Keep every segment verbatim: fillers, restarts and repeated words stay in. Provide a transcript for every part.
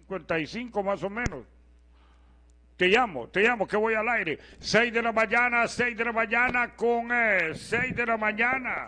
cincuenta y cinco más o menos. Te llamo, te llamo, que voy al aire. seis de la mañana, seis de la mañana con eh, seis de la mañana.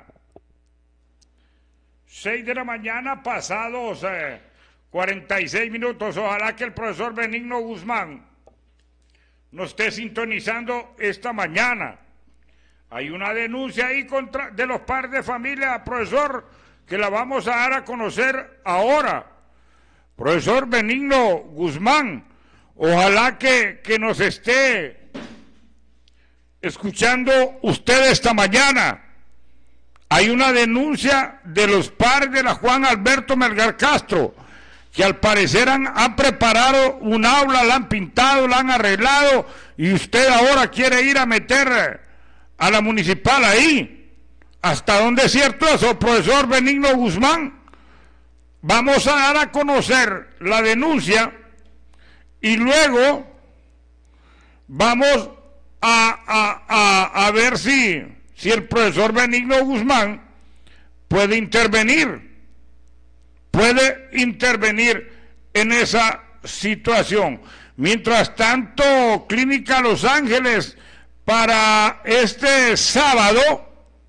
seis de la mañana pasados eh, cuarenta y seis minutos. Ojalá que el profesor Benigno Guzmán nos esté sintonizando esta mañana. Hay una denuncia ahí contra de los padres de familia, profesor, que la vamos a dar a conocer ahora. Profesor Benigno Guzmán, ojalá que, que nos esté escuchando usted esta mañana. Hay una denuncia de los padres de la Juan Alberto Melgar Castro, que al parecer han, han preparado un aula, la han pintado, la han arreglado, y usted ahora quiere ir a meter a la municipal ahí. ¿Hasta dónde es cierto eso, profesor Benigno Guzmán? Vamos a dar a conocer la denuncia y luego vamos a, a, a, a ver si, si el profesor Benigno Guzmán puede intervenir, puede intervenir en esa situación. Mientras tanto, Clínica Los Ángeles para este sábado,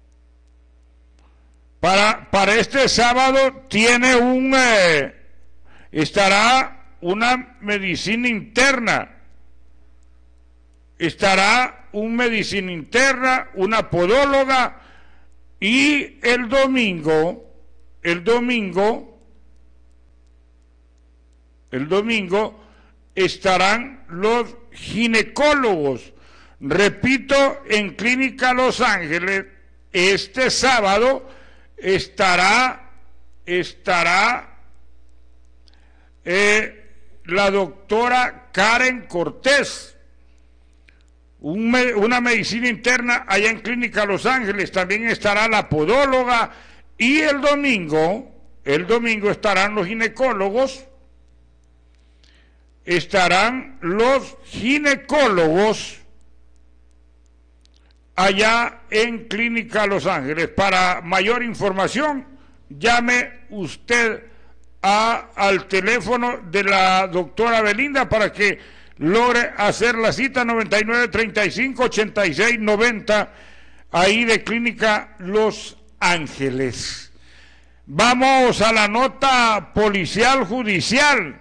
para, para este sábado tiene un, eh, estará una medicina interna, estará un medicina interna, una podóloga, y el domingo, el domingo, el domingo estarán los ginecólogos. Repito, en Clínica Los Ángeles, este sábado estará, estará eh, la doctora Karen Cortés, un, una medicina interna allá en Clínica Los Ángeles. También estará la podóloga, y el domingo, el domingo estarán los ginecólogos, estarán los ginecólogos allá en Clínica Los Ángeles. Para mayor información, llame usted a, al teléfono de la doctora Belinda para que logre hacer la cita. Noventa y nueve, treinta y cinco, ochenta y seis, noventa, ahí de Clínica Los Ángeles. Vamos a la nota policial judicial.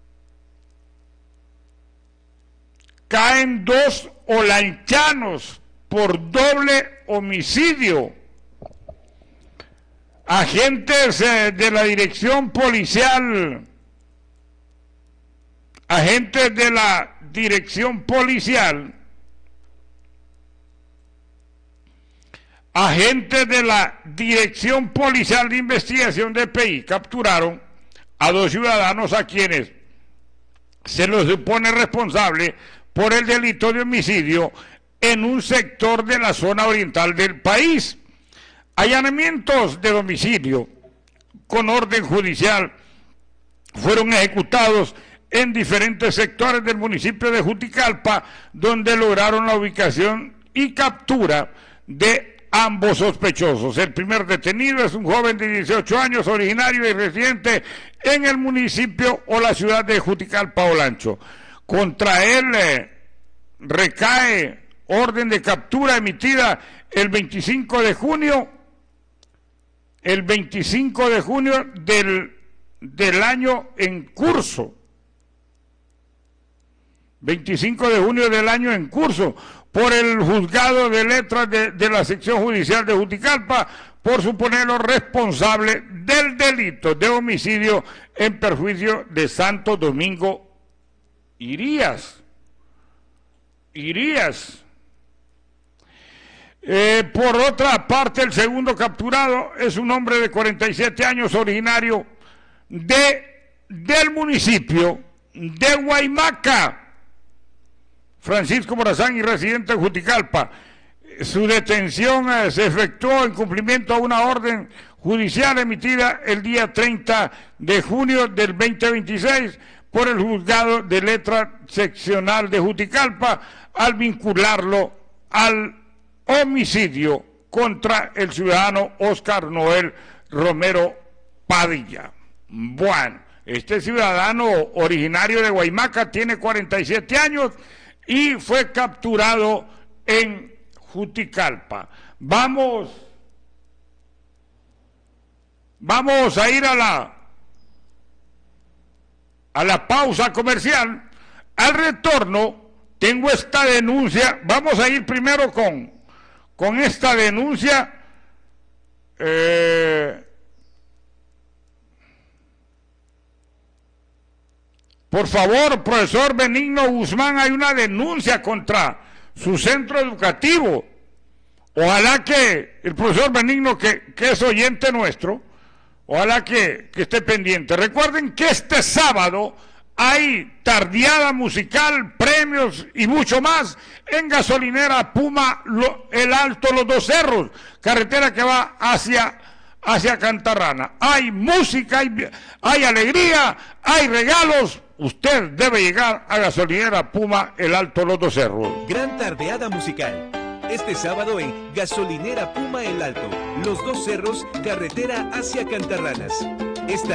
Caen dos olanchanos por doble homicidio. Agentes eh, de la dirección policial, agentes de la dirección policial, agentes de la Dirección Policial de Investigación de P I capturaron a dos ciudadanos a quienes se los supone responsable por el delito de homicidio en un sector de la zona oriental del país. Allanamientos de domicilio con orden judicial fueron ejecutados en diferentes sectores del municipio de Juticalpa, donde lograron la ubicación y captura de ambos sospechosos. El primer detenido es un joven de dieciocho años, originario y residente en el municipio o la ciudad de Juticalpa, Olancho. Contra él eh, recae orden de captura emitida el veinticinco de junio, el veinticinco de junio del, del año en curso, veinticinco de junio del año en curso, por el juzgado de letras de, de la sección judicial de Juticalpa, por suponerlo responsable del delito de homicidio en perjuicio de Santo Domingo Irías. Irías. Eh, por otra parte, el segundo capturado es un hombre de cuarenta y siete años, originario de, del municipio de Guaymaca, Francisco Morazán, y residente de Juticalpa. Su detención eh, se efectuó en cumplimiento a una orden judicial emitida el día treinta de junio del veinte veintiséis por el juzgado de letra seccional de Juticalpa, al vincularlo al homicidio contra el ciudadano Óscar Noel Romero Padilla. Bueno, Este ciudadano originario de Guaymaca tiene cuarenta y siete años y fue capturado en Juticalpa. Vamos, vamos a ir a la, a la pausa comercial. Al retorno tengo esta denuncia. Vamos a ir primero con, con esta denuncia. Eh, Por favor, profesor Benigno Guzmán, hay una denuncia contra su centro educativo. Ojalá que el profesor Benigno, que, que es oyente nuestro, ojalá que, que esté pendiente. Recuerden que este sábado hay tardeada musical, premios y mucho más en gasolinera Puma, lo, el Alto, Los Dos Cerros, carretera que va hacia... hacia Cantarrana. Hay música, hay, hay alegría, hay regalos. Usted debe llegar a gasolinera Puma, el Alto, Los Dos Cerros. Gran tardeada musical. Este sábado en gasolinera Puma, el Alto, Los Dos Cerros, carretera hacia Cantarranas. Esta